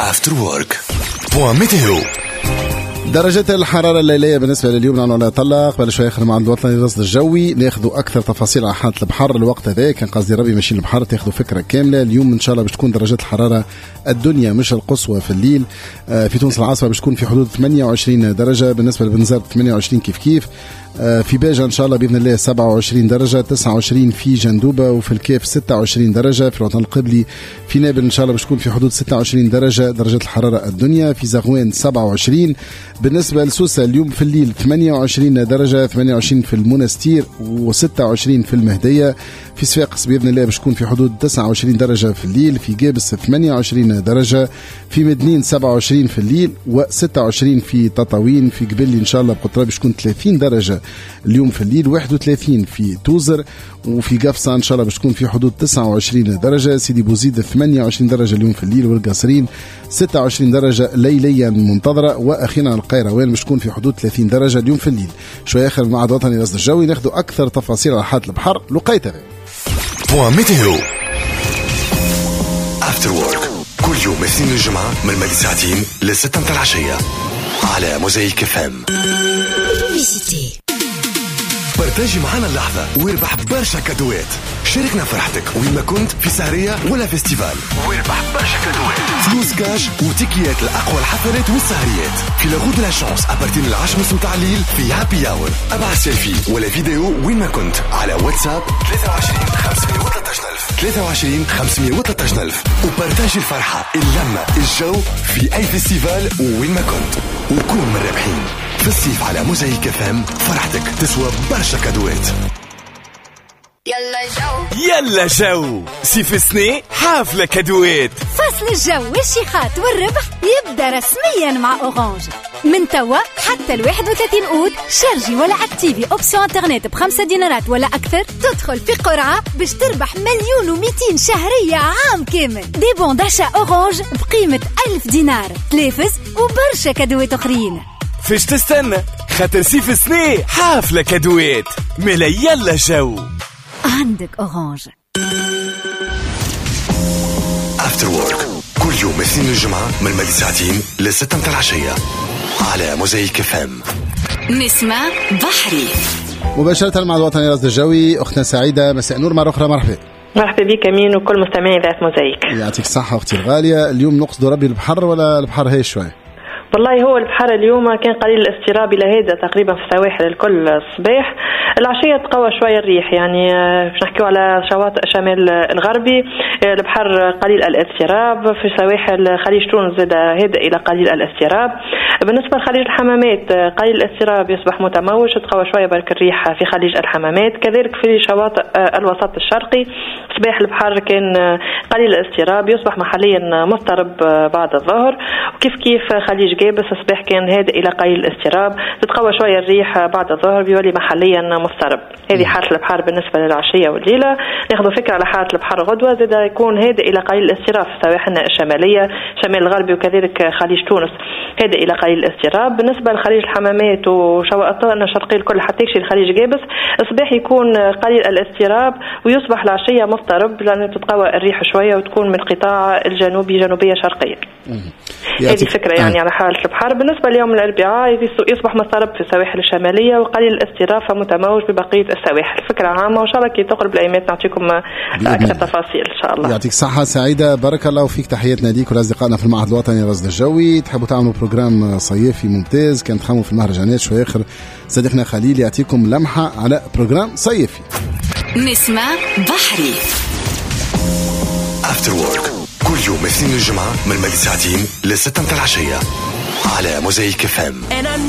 After Work. .météo. درجات الحرارة الليلية بالنسبة لليوم نحن نتطلق بل شوية آخر مع الوطني الرصد الجوي ناخذوا أكثر تفاصيل عن حالة البحر الوقت هذا كان قصدي ربي ماشيين البحر تاخذوا فكرة كاملة. اليوم إن شاء الله باش تكون درجات الحرارة الدنيا مش القصوى في الليل. في تونس العاصمة باش تكون في حدود 28 درجة بالنسبة لبنزرت 28 كيف في باجة إن شاء الله بإذن الله 27 درجة 29 في جندوبة وفي الكيف 26 درجة في الوطن القبلي في نابل إن شاء الله باش تكون في حدود 26 درجة درجة الحرارة الدنيا في زغوان 27 بالنسبة لسوسة اليوم في الليل 28 درجة 28 في المنستير و26 في المهدية في صفاقس بإذن الله باش تكون في حدود 29 درجة في الليل في جابس 28 درجة في مدنين 27 في الليل و26 في تطاوين في قبلي إن شاء الله بقطرة باش تكون 30 درجة اليوم في الليل 31 في توزر وفي قفصة إن شاء الله باش تكون في حدود 29 درجة سيدي بوزيد 28 درجة اليوم في الليل والقصرين 26 درجة ليليا منتظرة وأخيرا القيروان باش تكون في حدود 30 درجة اليوم في الليل. شوية آخر مع الوطني الرصد الجوي ناخذوا أكثر تفاصيل على حالة البحر لقيتها. .météo. After Work. كل يوم اثنين الجمعة من الماضي ساعتين لستة متاع العشية على موزايك FM. بارتاجي معنا اللحظة واربح برشا كادوات. شاركنا فرحتك وين ما كنت في سهرية ولا فيستيفال واربح برشا كادوات فلوس كاش وتيكيات لأقوى الحفلات والسهريات في لاغود لا شانس أبارتين 10 متاع الليل في هابي أور. ابعث سيلفي ولا فيديو وين ما كنت على واتساب 23 513 000 وبارتاجي الفرحة اللمة الجو في أي فيستيفال وين ما كنت وكون من الرابحين. في الصيف على موزايك FM فرحتك تسوى برشا كادوات. يلا جو صيف سنة حافلة كادوات. فصل الجو والشيخات والربح يبدأ رسميا مع أورانج من توا حتى 31 أوت. شارجي ولا اكتيفي اوبسيون انترنت ب5 دينارات ولا أكثر تدخل في قرعة باش تربح 1,200,000 شهرية عام كامل. دي بون داشا أورانج بقيمة 1000 دينار تلافز وبرشا كادوات أخرين. فيش تستنى خاطر صيف سنة حافلة كادوات ملا يلا جو عندك أورانج. After Work. كل يوم اثنين الجمعة من الماضي ساعتين لستة متاع العشية على موزايك FM. نسمة بحري مباشرة مع الوطني الرصد الجوي أختنا سعيدة. مساء نور مرة أخرى. مرحبا. مرحبا بك أمين وكل مستمعي ذات موزايك. يعطيك الصحة أختي الغالية. اليوم نقصد ربي البحر ولا البحر هاي شوي؟ والله هو البحر اليوم كان قليل الاستراب إلى هذا تقريبا في السواحل الكل الصباح. العشية تقوى شوية الريح يعني باش نحكيو على شواطئ شمال الغربي البحر قليل الاستراب. في سواحل خليج تونس زاد هادئ إلى قليل الاستراب. بالنسبة لخليج الحمامات قليل الاستراب يصبح متموج تقوى شوية برك الريح في خليج الحمامات. كذلك في شواطئ الوسط الشرقي صباح البحر كان قليل الاستراب يصبح محليا مضطرب بعد الظهر. وكيف كيف خليج جابس الصباح كان هادئ إلى قليل الاستراب تتقوى شوية الريح بعد الظهر بيولي محليا مضطرب. هذه حالة البحر بالنسبة للعشية والليلة. ناخذ فكرة على حالة البحر غدوة زاد يكون هادئ إلى قليل الاستراب في سواحلنا الشمالية شمال الغربي وكذلك خليج تونس هادئ إلى قليل الاستراب. بالنسبة لخليج الحمامات وشواطئنا الشرقية الكل حتى يكشي لخليج جابس الصباح يكون قليل الاستراب ويصبح العشية مضطرب لأنه تتقوى الريح شوية وتكون من قطاع الجنوبي جنوبية شرقية. هذه فكرة يعني على حالة البحر. بالنسبة ليوم الأربعاء يصبح مضطرب في السواحل الشمالية وقليل الاستراب فمتموج ببقية السواحل. فكرة عامة وإن شاء الله كي تقرب الأيامات نعطيكم أكثر تفاصيل إن شاء الله. يعطيك صحة سعيدة. بارك الله فيك. تحياتنا ليك ولأصدقائنا في المعهد الوطني الرصد الجوي. تحبوا تعملوا بروجرام صيفي ممتاز كان تخموا في المهرجانات شوية آخر صديقنا خليل يعطيكم لمحة على بروجرام صيفي. نسمة بحري After Work. كل يوم اثنين الجمعة من الماضي ساعتين لستة متاع العشية على موزايك FM.